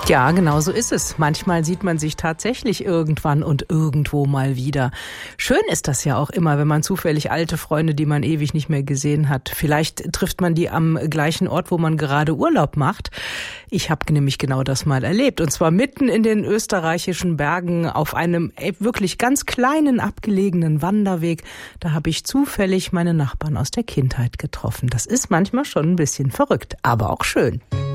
Ja, genau so ist es. Manchmal sieht man sich tatsächlich irgendwann und irgendwo mal wieder. Schön ist das ja auch immer, wenn man zufällig alte Freunde, die man ewig nicht mehr gesehen hat. Vielleicht trifft man die am gleichen Ort, wo man gerade Urlaub macht. Ich habe nämlich genau das mal erlebt. Und zwar mitten in den österreichischen Bergen auf einem wirklich ganz kleinen, abgelegenen Wanderweg. Da habe ich zufällig meine Nachbarn aus der Kindheit getroffen. Das ist manchmal schon ein bisschen verrückt, aber auch schön.